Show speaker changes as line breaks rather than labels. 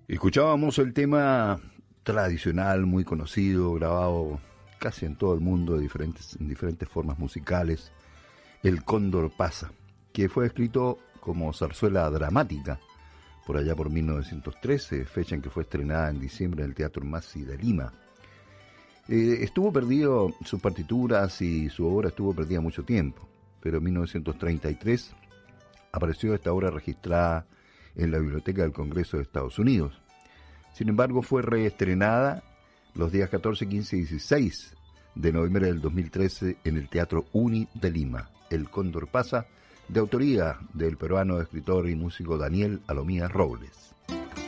Escuchábamos el tema tradicional, muy conocido, grabado casi en todo el mundo en diferentes formas musicales, El Cóndor Pasa, que fue escrito como zarzuela dramática por allá por 1913, fecha en que fue estrenada en diciembre en el Teatro Massi de Lima. Estuvo perdido, sus partituras y su obra estuvo perdida mucho tiempo, pero en 1933 apareció esta obra registrada en la Biblioteca del Congreso de Estados Unidos. Sin embargo, fue reestrenada los días 14, 15 y 16 de noviembre del 2013 en el Teatro Uni de Lima. El Cóndor Pasa, de autoría del peruano escritor y músico Daniel Alomía Robles.